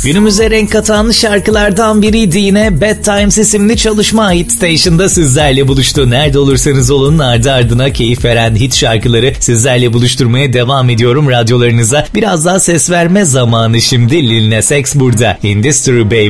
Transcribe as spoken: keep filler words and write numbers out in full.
Günümüze renk katan şarkılardan biriydi yine. Bad Times isimli çalışma Hit Station'da sizlerle buluştu. Nerede olursanız olun ardı ardına keyif veren hit şarkıları sizlerle buluşturmaya devam ediyorum radyolarınıza. Biraz daha ses verme zamanı şimdi. Lil Nas X burada. Industry Baby.